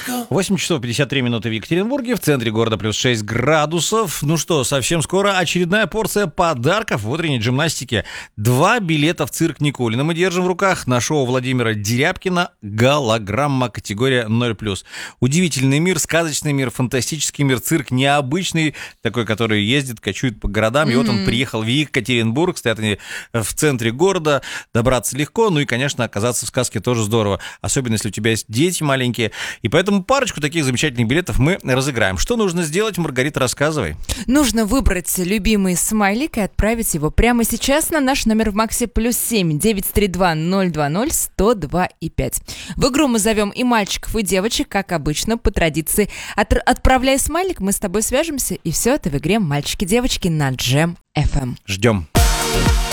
8 часов 53 минуты в Екатеринбурге, в центре города плюс 6 градусов. Ну что, совсем скоро очередная порция подарков в утренней гимнастике. 2 билета в цирк Никулина мы держим в руках на шоу Владимира Дерябкина «Голограмма» категория 0+. Удивительный мир, сказочный мир, фантастический мир, цирк необычный, такой, который ездит, кочует по городам. И вот он приехал в Екатеринбург, стоят они в центре города, добраться легко, ну и, конечно, оказаться в сказке тоже здорово, особенно если у тебя есть дети маленькие. И поэтому парочку таких замечательных билетов мы разыграем. Что нужно сделать, Маргарита, рассказывай. Нужно выбрать любимый смайлик и отправить его прямо сейчас на наш номер в Максе +7 932 020 102 и 5. В игру мы зовем и мальчиков, и девочек, как обычно, по традиции. Отправляй смайлик, мы с тобой свяжемся, и все это в игре «Мальчики-девочки» на Джем FM. Ждем.